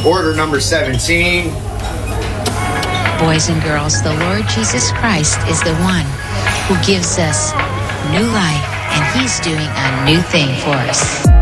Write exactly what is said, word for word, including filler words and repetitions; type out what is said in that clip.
Order number seventeen. Boys and girls, the Lord Jesus Christ is the one who gives us new life, and he's doing a new thing for us.